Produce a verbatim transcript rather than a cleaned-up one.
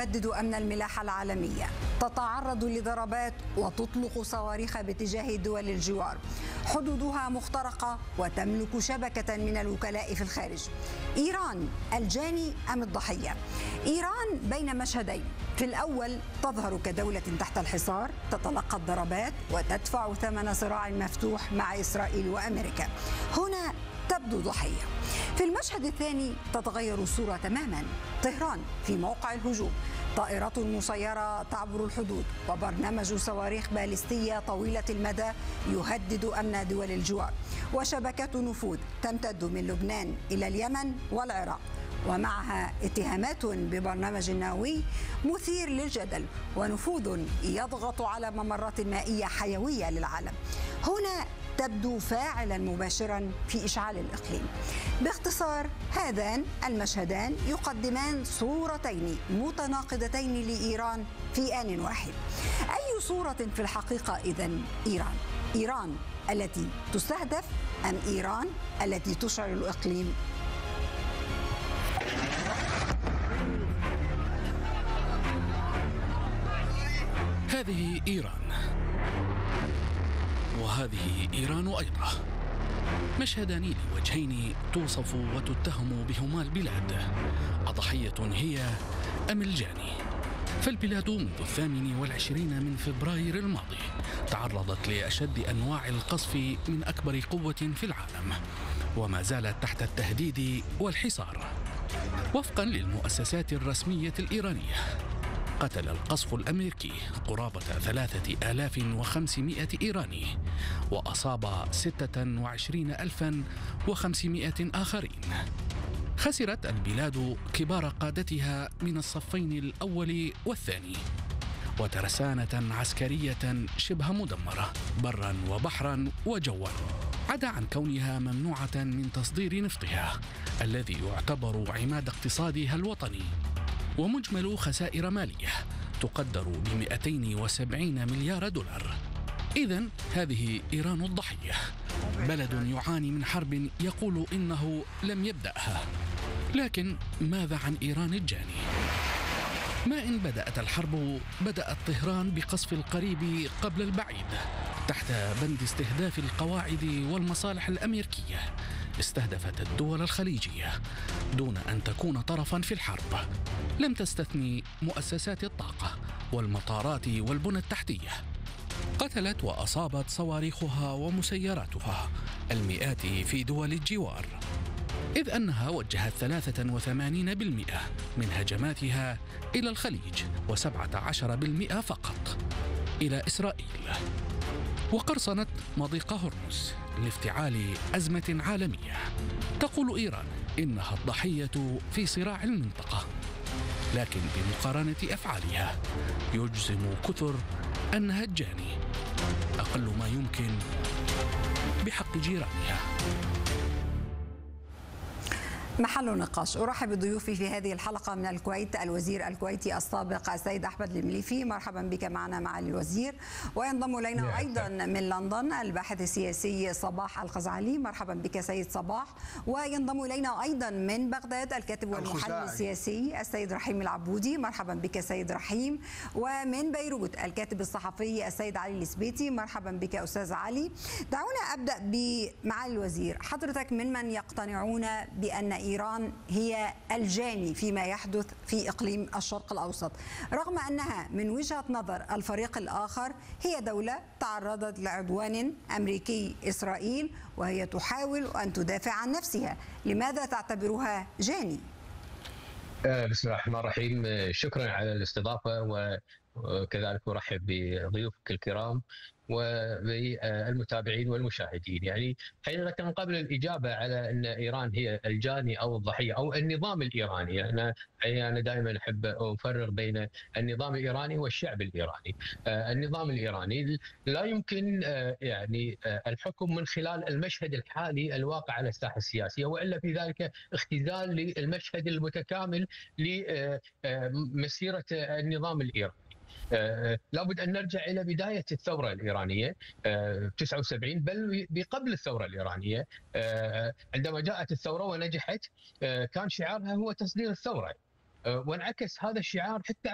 تهدد أمن الملاحة العالمية، تتعرض لضربات وتطلق صواريخ باتجاه دول الجوار، حدودها مخترقة وتملك شبكة من الوكلاء في الخارج. إيران الجاني أم الضحية؟ إيران بين مشهدين، في الأول تظهر كدولة تحت الحصار تتلقى الضربات وتدفع ثمن صراع مفتوح مع إسرائيل وأمريكا، هنا تبدو ضحية. في المشهد الثاني تتغير الصورة تماما، طهران في موقع الهجوم، طائرات مسيرة تعبر الحدود، وبرنامج صواريخ باليستية طويلة المدى يهدد أمن دول الجوار، وشبكات نفوذ تمتد من لبنان إلى اليمن والعراق، ومعها اتهامات ببرنامج نووي مثير للجدل ونفوذ يضغط على ممرات مائية حيوية للعالم. هنا تبدو فاعلا مباشرا في إشعال الإقليم. باختصار، هذان المشهدان يقدمان صورتين متناقضتين لإيران في آن واحد. أي صورة في الحقيقة إذن إيران؟ إيران التي تستهدف أم إيران التي تشعل الإقليم؟ هذه إيران وهذه إيران أيضا، مشهدان لوجهين توصف وتتهم بهما البلاد، أضحية هي أم الجاني؟ فالبلاد منذ الثامن والعشرين من فبراير الماضي تعرضت لأشد أنواع القصف من أكبر قوة في العالم، وما زالت تحت التهديد والحصار. وفقا للمؤسسات الرسمية الإيرانية، قتل القصف الأمريكي قرابة ثلاثة آلاف وخمسمائة إيراني، وأصاب ستة وعشرين ألفا وخمسمائة آخرين. خسرت البلاد كبار قادتها من الصفين الأول والثاني، وترسانة عسكرية شبه مدمرة برا وبحرا وجوا، عدا عن كونها ممنوعة من تصدير نفطها الذي يعتبر عماد اقتصادها الوطني. ومجمل خسائر مالية تقدر ب مئتين وسبعين مليار دولار. إذن هذه إيران الضحية، بلد يعاني من حرب يقول إنه لم يبدأها. لكن ماذا عن إيران الجاني؟ ما إن بدأت الحرب بدأت طهران بقصف القريب قبل البعيد تحت بند استهداف القواعد والمصالح الأمريكية. استهدفت الدول الخليجية دون أن تكون طرفا في الحرب. لم تستثني مؤسسات الطاقة والمطارات والبنى التحتية. قتلت وأصابت صواريخها ومسيراتها المئات في دول الجوار، إذ أنها وجهت ثلاثة وثمانين بالمئة من هجماتها إلى الخليج وسبعة عشر بالمئة فقط إلى إسرائيل. وقرصنت مضيق هرمز لافتعال أزمة عالمية. تقول إيران إنها الضحية في صراع المنطقة، لكن بمقارنة أفعالها يجزم كثر أنها الجاني، أقل ما يمكن بحق جيرانها. محل نقاش. أرحب بضيوفي في هذه الحلقة من الكويت الوزير الكويتي السابق السيد أحمد المليفي، مرحبا بك معنا معالي الوزير. وينضم إلينا أيضا من لندن الباحث السياسي صباح الخزعلي، مرحبا بك سيد صباح. وينضم إلينا أيضا من بغداد الكاتب والمحلل السياسي السيد رحيم العبودي، مرحبا بك سيد رحيم. ومن بيروت الكاتب الصحفي السيد علي السبيتي، مرحبا بك أستاذ علي. دعونا أبدأ بمعالي الوزير، حضرتك ممن يقتنعون بأن إيران هي الجاني فيما يحدث في إقليم الشرق الأوسط، رغم أنها من وجهة نظر الفريق الآخر هي دولة تعرضت لعدوان أمريكي إسرائيل وهي تحاول أن تدافع عن نفسها، لماذا تعتبرها جاني؟ بسم الله الرحمن الرحيم، شكرا على الاستضافة، وكذلك أرحب بضيوفك الكرام وبالمتابعين والمشاهدين. يعني حقيقة قبل الإجابة على أن إيران هي الجاني أو الضحية أو النظام الإيراني، أنا أنا دائما أحب أفرق بين النظام الإيراني والشعب الإيراني. النظام الإيراني لا يمكن يعني الحكم من خلال المشهد الحالي الواقع على الساحة السياسية، وإلا في ذلك اختزال للمشهد المتكامل لمسيرة النظام الإيراني. آه لابد أن نرجع إلى بداية الثورة الإيرانية آه تسعة وسبعين، بل بقبل الثورة الإيرانية. آه عندما جاءت الثورة ونجحت آه كان شعارها هو تصدير الثورة، آه وانعكس هذا الشعار حتى